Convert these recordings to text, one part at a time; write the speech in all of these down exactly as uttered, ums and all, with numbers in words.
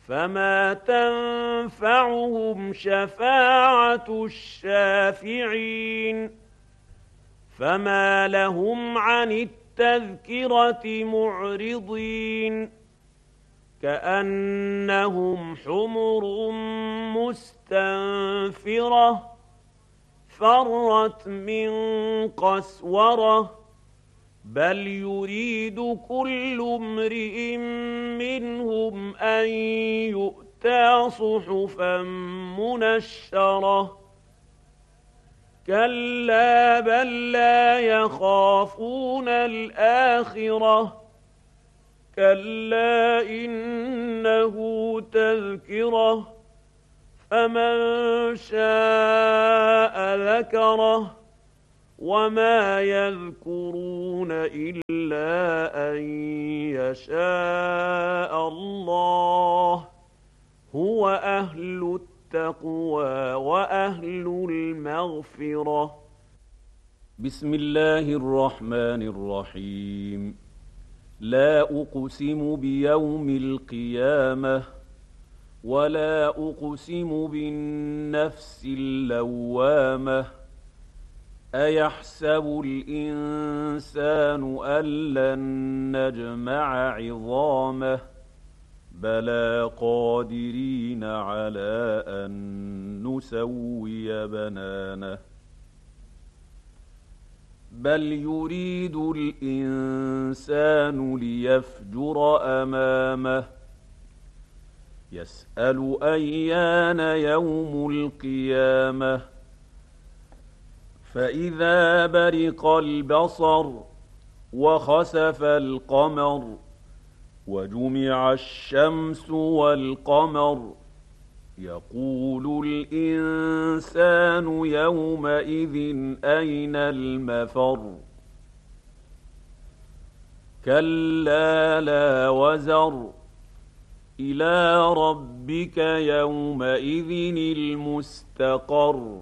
فما تنفعهم شفاعة الشافعين فما لهم عن التذكرة معرضين كأنهم حمر مستنفرة فرت من قسورة بل يريد كل امرئ منهم أن يؤتى صحفا منشرة كلا بل لا يخافون الآخرة كلا إنه تذكرة فمن شاء ذكره وما يذكرون إلا أن يشاء الله هو أهل التقوى وأهل المغفرة. بسم الله الرحمن الرحيم. لا أقسم بيوم القيامة ولا أقسم بالنفس اللوامة أيحسب الإنسان أن لن نجمع عظامه بلى قادرين على أن نسوي بنانه بل يريد الإنسان ليفجر أمامه يسأل أيان يوم القيامة فإذا برق البصر وخسف القمر وجمع الشمس والقمر يقول الإنسان يومئذ أين المفر كلا لا وزر إلى ربك يومئذ المستقر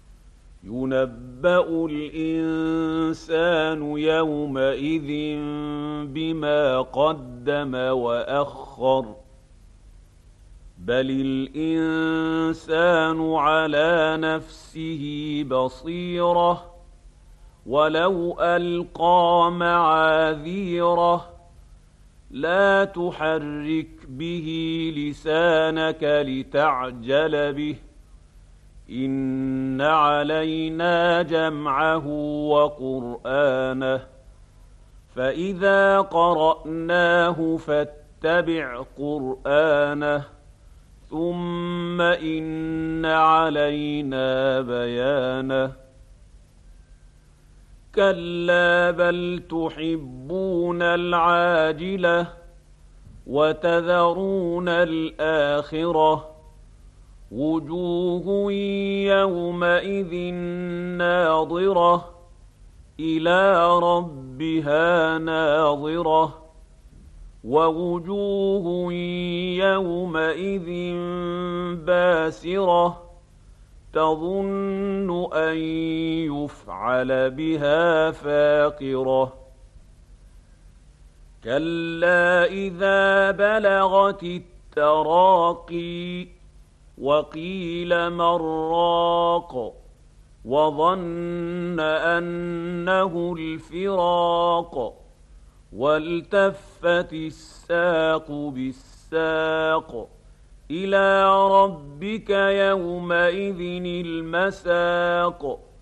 ينبأ الإنسان يومئذ بما قدم وأخر بل الإنسان على نفسه بصيرة ولو ألقى معاذيره لا تحرك به لسانك لتعجل به إن علينا جمعه وقرآنه فإذا قرأناه فاتبع قرآنه ثم إن علينا بيانه كلا بل تحبون العاجلة وتذرون الآخرة وجوه يومئذ ناظرة إلى ربها ناظرة ووجوه يومئذ باسرة تظن أن يفعل بها فاقرة كلا إذا بلغت التراقي وقيل من راق وظن أنه الفراق والتفت الساق بالساق إلى ربك يومئذ المساق